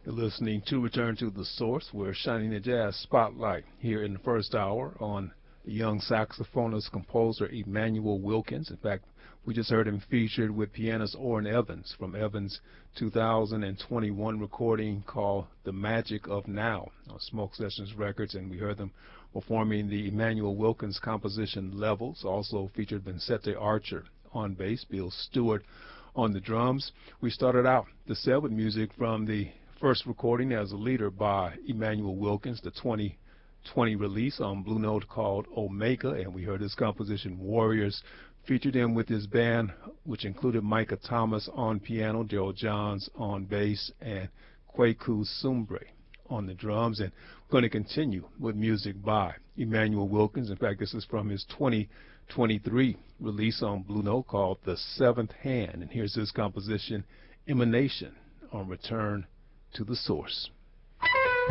You're listening to Return to the Source. We're shining the jazz spotlight here in the first hour on the young saxophonist composer Emmanuel Wilkins. In fact, we just heard him featured with pianist Orrin Evans from Evans' 2021 recording called The Magic of Now on Smoke Sessions Records, and we heard them performing the Emmanuel Wilkins composition Levels. Also featured Vincente Archer on bass, Bill Stewart on the drums. We started out the set with music from the first recording as a leader by Emmanuel Wilkins, the 2020 release on Blue Note called Omega, and we heard his composition Warriors. Featured him with his band, which included Micah Thomas on piano, Daryl Johns on bass, and Kwaku Sumbre on the drums. And we're going to continue with music by Emmanuel Wilkins. In fact, this is from his 2023 release on Blue Note called The Seventh Hand. And here's his composition, Emanation, on Return to the Source.